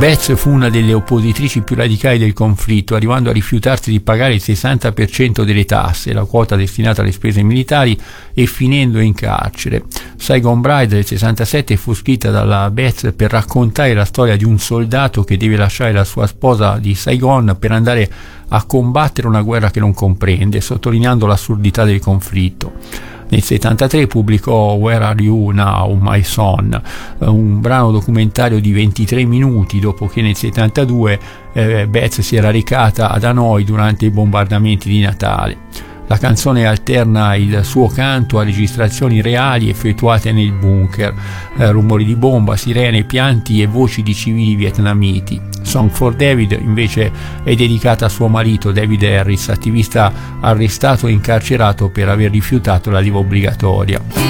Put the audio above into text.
Betts fu una delle oppositrici più radicali del conflitto, arrivando a rifiutarsi di pagare il 60% delle tasse, la quota destinata alle spese militari, e finendo in carcere. Saigon Bride del 67 fu scritta dalla Betts per raccontare la storia di un soldato che deve lasciare la sua sposa di Saigon per andare a combattere una guerra che non comprende, sottolineando l'assurdità del conflitto. Nel 73 pubblicò Where Are You Now, My Son, un brano documentario di 23 minuti dopo che nel 72 Betts si era recata ad Hanoi durante i bombardamenti di Natale. La canzone alterna il suo canto a registrazioni reali effettuate nel bunker, rumori di bomba, sirene, pianti e voci di civili vietnamiti. Song for David invece è dedicata a suo marito David Harris, attivista arrestato e incarcerato per aver rifiutato la leva obbligatoria.